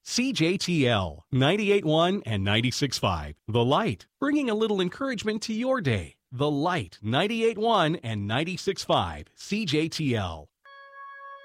CJTL 98.1 and 96.5. The Light, bringing a little encouragement to your day. The Light 98.1 and 96.5. CJTL.